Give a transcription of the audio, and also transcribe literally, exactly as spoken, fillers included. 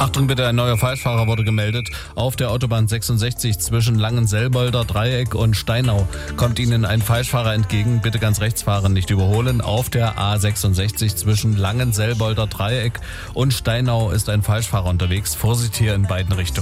Achtung bitte, ein neuer Falschfahrer wurde gemeldet. Auf der Autobahn sechsundsechzig zwischen Langenselbolder Dreieck und Steinau kommt Ihnen ein Falschfahrer entgegen. Bitte ganz rechts fahren, nicht überholen. Auf der A sechsundsechzig zwischen Langenselbolder Dreieck und Steinau ist ein Falschfahrer unterwegs. Vorsicht hier in beiden Richtungen.